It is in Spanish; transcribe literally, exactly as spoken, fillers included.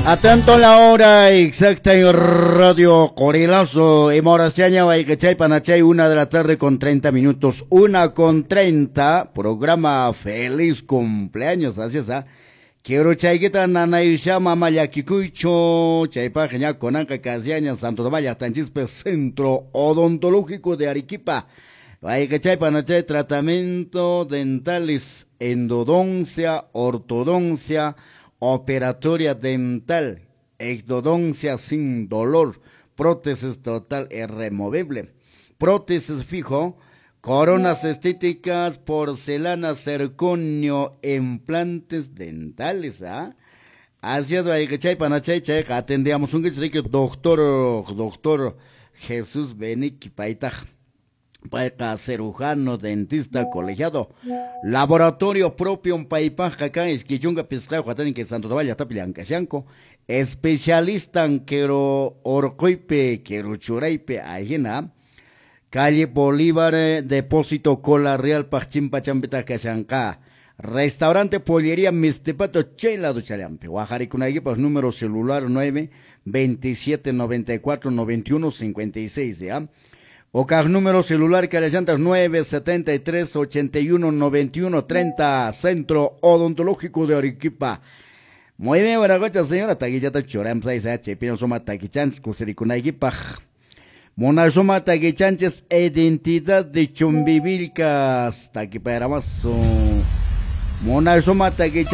Atento la hora exacta en Radio Corilazo, en Moraciaña, Baicachay, Panachay, una de la tarde con treinta minutos, una con treinta, programa Feliz Cumpleaños, así es, ¿ah? Quiero chaigueta nanaisha mamaya kikuicho, chaipa genia conanca casiaña, Santo Tomaya, Tanchispe, Centro Odontológico de Arequipa. Baicachay, Panachay, tratamiento dentales, endodoncia, ortodoncia, operatoria dental, exodoncia sin dolor, prótesis total y removible, prótesis fijo, coronas estéticas, porcelana, zirconio, implantes dentales, ¿ah? Así es, Baicachay, Panachay, Chay, atendíamos un doctor, doctor Jesús Benic Paitaj. Paika cirujano, dentista, colegiado, laboratorio propio en Paipaja, acá es que yunga pesca, juatán que Santo Tomaya está pilancashanco, especialista en quero orcoipe, quero churaipe, ajena, calle Bolívar, eh, depósito Cola Real, Pachimpa Champita Cashanca, restaurante Pollería Mistepato, Chela de Chalampe, Guajaricunague, pues número celular nueve veintisiete noventa y cuatro noventa y uno cincuenta y seis, ¿ya? O cada número celular que le llantas nueve setenta y tres ochenta y uno noventa y uno treinta, Centro Odontológico de Arequipa. Muy bien, buenas noches, señora. Taguillata choram seis h, pino soma taguichanches, kusirikunaguipa. Mona soma taguichanches, identidad de chumbivilcas, taquiparamazo. Mona soma taguichanches.